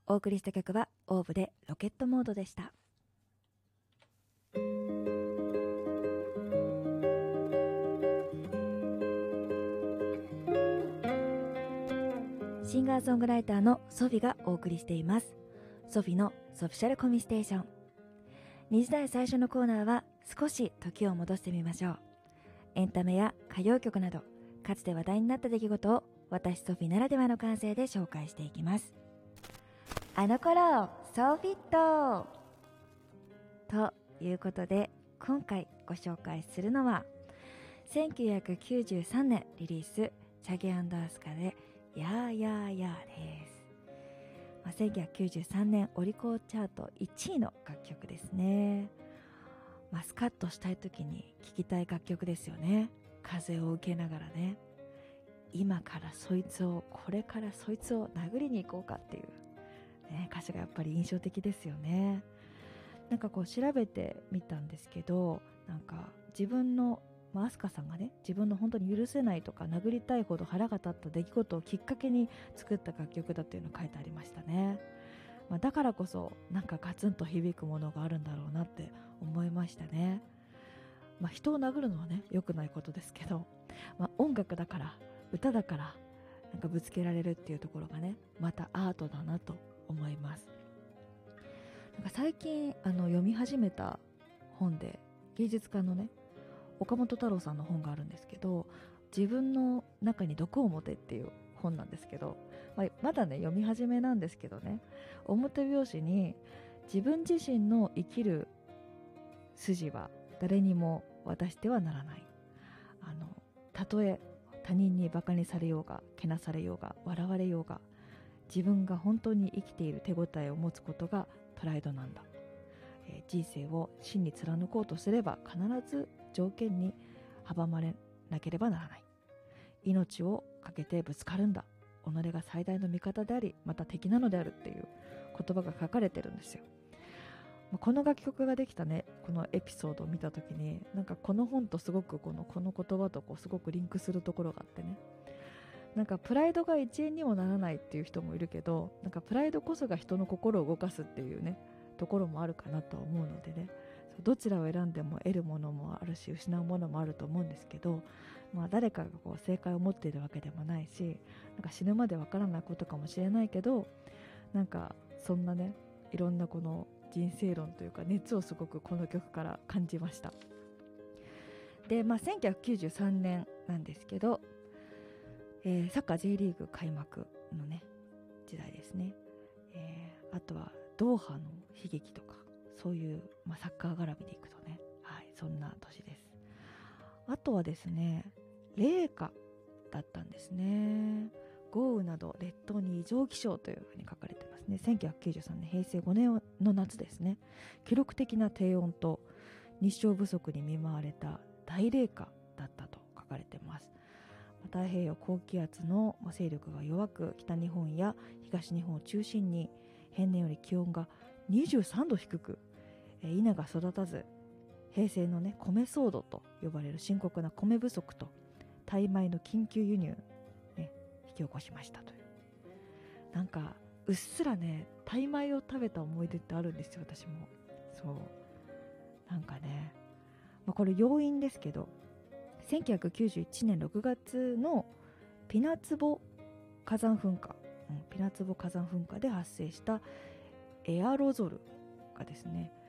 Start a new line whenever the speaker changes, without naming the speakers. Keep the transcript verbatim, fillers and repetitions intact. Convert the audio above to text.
お送りした曲はオーブでロケットモードでした。シンガーソングライターのソフィがお送りしています。ソフィのソフィシャルコミステーション。にじ台最初のコーナーは少し時を戻してみましょう。エンタメや歌謡曲などかつて話題になった出来事を私ソフィならではの感性で紹介していきます。あの頃ソフィットということで、今回ご紹介するのはせんきゅうひゃくきゅうじゅうさんねんリリース、チャゲアンダースカでやーやーやーです。まあ、せんきゅうひゃくきゅうじゅうさんねんオリコンチャートいちいの楽曲ですね。まあ、スカッとしたい時に聴きたい楽曲ですよね。風を受けながらね、今からそいつをこれからそいつを殴りに行こうかっていう、ね、歌詞がやっぱり印象的ですよね。なんかこう調べてみたんですけど、なんか自分のまあ、アスカさんがね、自分の本当に許せないとか殴りたいほど腹が立った出来事をきっかけに作った楽曲だっていうの書いてありましたね。まあ、だからこそなんかガツンと響くものがあるんだろうなって思いましたね。まあ、人を殴るのはね良くないことですけど、まあ、音楽だから歌だからなんかぶつけられるっていうところがね、またアートだなと思います。なんか最近あの読み始めた本で、芸術家のね岡本太郎さんの本があるんですけど、自分の中に毒を持てっていう本なんですけど、まあ、まだね読み始めなんですけどね、表表紙に自分自身の生きる筋は誰にも渡してはならない、あのたとえ他人にバカにされようがけなされようが笑われようが、自分が本当に生きている手応えを持つことがプライドなんだ、えー、人生を真に貫こうとすれば必ず条件に阻まれなければならない、命をかけてぶつかるんだ、己が最大の味方でありまた敵なのであるっていう言葉が書かれてるんですよ。この楽曲ができたね、このエピソードを見た時に、なんかこの本とすごくこのこの言葉とこうすごくリンクするところがあってね、なんかプライドが一円にもならないっていう人もいるけど、なんかプライドこそが人の心を動かすっていうねところもあるかなと思うのでね、どちらを選んでも得るものもあるし失うものもあると思うんですけど、まあ、誰かがこう正解を持っているわけでもないし、なんか死ぬまでわからないことかもしれないけど、なんかそんなねいろんなこの人生論というか熱をすごくこの曲から感じました。で、まあ、せんきゅうひゃくきゅうじゅうさんねんなんですけど、えー、サッカー J リーグ開幕のね時代ですね、えー、あとはドーハの悲劇とかそういう、まあ、サッカー絡みでいくとね、はい、そんな年です。あとはですね、冷夏だったんですね。豪雨など列島に異常気象というふうに書かれてますね。せんきゅうひゃくきゅうじゅうさんねん平成ごねんの夏ですね。記録的な低温と日照不足に見舞われた大冷夏だったと書かれてます。太平洋高気圧の勢力が弱く、北日本や東日本を中心に平年より気温がにじゅうさんど低く、稲が育たず、平成のね米騒動と呼ばれる深刻な米不足とタイ米の緊急輸入、ね、引き起こしましたという。なんかうっすらねタイ米を食べた思い出ってあるんですよ、私も。そうなんかね、まあ、これ要因ですけど、せんきゅうひゃくきゅうじゅういちねんろくがつのピナツボ火山噴火、うん、ピナツボ火山噴火で発生したエアロゾルがですね、